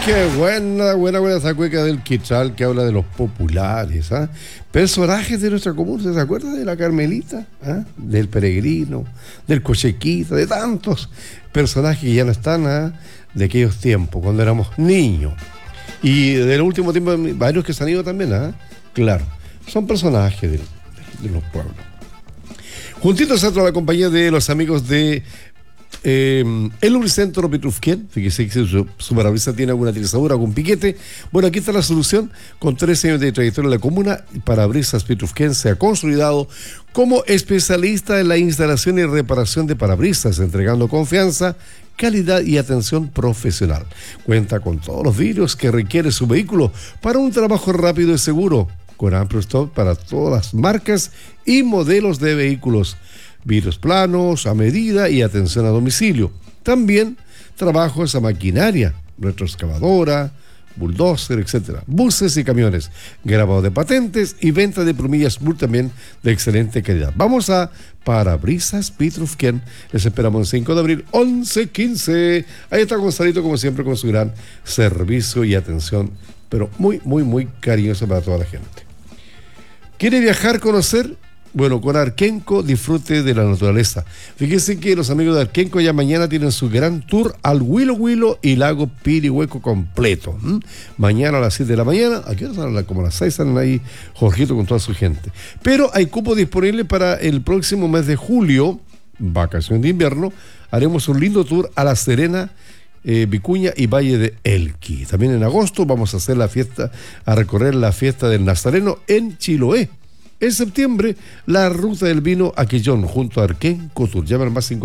Qué buena esa cueca del Quetzal que habla de los populares, ¿ah? Personajes de nuestra comuna, ¿se acuerdan de la Carmelita? ¿Ah? Del Peregrino, del Cochequita, de tantos personajes que ya no están, ¿ah? De aquellos tiempos, cuando éramos niños. Y del último tiempo, varios que se han ido también, ¿ah? Claro, son personajes de los pueblos. Juntitos a la compañía de los amigos de el Lubricentro Petrufquén. Fíjese que su parabrisas tiene alguna trizadura, algún piquete. Bueno, aquí está la solución. Con 13 años de trayectoria en la comuna, Parabrisas Petrufquén se ha consolidado como especialista en la instalación y reparación de parabrisas, entregando confianza, calidad y atención profesional. Cuenta con todos los vidrios que requiere su vehículo para un trabajo rápido y seguro, con amplio stock para todas las marcas y modelos de vehículos. Vidrios planos, a medida y atención a domicilio. También trabajos a maquinaria, retroexcavadora, bulldozer, etc. Buses y camiones, grabado de patentes y venta de plumillas también de excelente calidad. Vamos a Parabrisas Petrufquén. Les esperamos el 5 de abril, 11:15. Ahí está Gonzalito, como siempre, con su gran servicio y atención, pero muy cariñoso para toda la gente. ¿Quiere viajar, conocer? Bueno, con Arquenco disfrute de la naturaleza. Fíjense que los amigos de Arquenco ya mañana tienen su gran tour al Huilo y lago Pirihueco completo. Mañana a las 7 de la mañana, aquí como a las 6 salen ahí Jorgito con toda su gente. Pero hay cupo disponible para el próximo mes de julio, vacación de invierno. Haremos un lindo tour a La Serena, Vicuña y Valle de Elqui. También en agosto vamos a hacer a recorrer la fiesta del Nazareno en Chiloé. En septiembre, la ruta del vino a Quillón junto a Arquenco Tour. Llama al más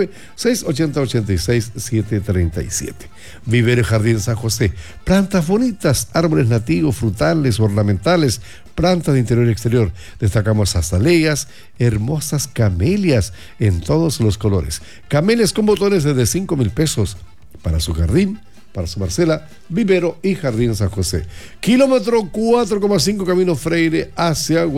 569-680-86-737. Vivero Jardín San José. Plantas bonitas, árboles nativos, frutales, ornamentales, plantas de interior y exterior. Destacamos azaleas, hermosas camelias en todos los colores. Camelias con botones desde 5,000 pesos para su jardín, para su parcela. Vivero y Jardín San José. Kilómetro 4,5 Camino Freire hacia